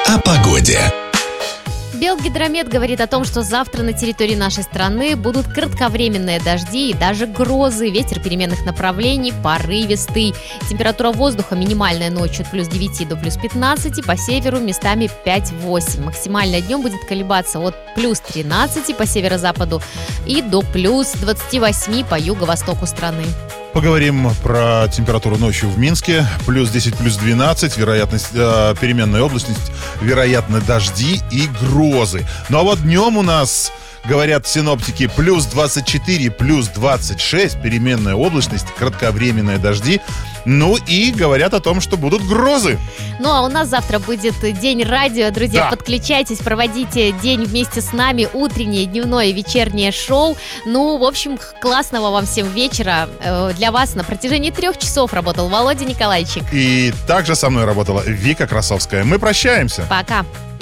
О погоде. Белгидромет говорит о том, что завтра на территории нашей страны будут кратковременные дожди и даже грозы. Ветер переменных направлений, порывистый. Температура воздуха минимальная ночью от плюс 9 до плюс 15, по северу местами 5-8. Максимальная днем будет колебаться от плюс 13 по северо-западу и до плюс 28 по юго-востоку страны. Поговорим про температуру ночью в Минске. Плюс 10, плюс 12, вероятность переменная облачность, вероятно дожди и грозы. Ну а вот днем у нас, говорят синоптики, плюс 24, плюс 26, переменная облачность, кратковременные дожди. Ну и говорят о том, что будут грозы. Ну а у нас завтра будет День радио. Друзья, Да. Подключайтесь, проводите день вместе с нами. Утреннее, дневное, вечернее шоу. Ну, в общем, классного вам всем вечера. Для вас на протяжении 3 часов работал Володя Николайчик. И также со мной работала Вика Красовская. Мы прощаемся. Пока.